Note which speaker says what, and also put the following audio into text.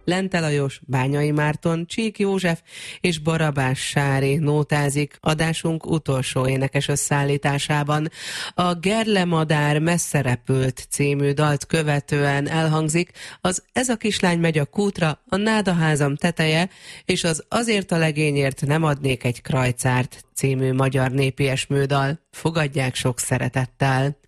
Speaker 1: Lente Lajos, Bányai Márton, Csík József és Barabás Sári nótázik adásunk utolsó énekes összeállításában. A Gerle Madár messze repült című dalt követően elhangzik az Ez a kislány megy a kútra, a Nádaházam teteje és az Azért a legényért nem adnék egy krajcárt című magyar népies műdal. Fogadják sok szeretettel!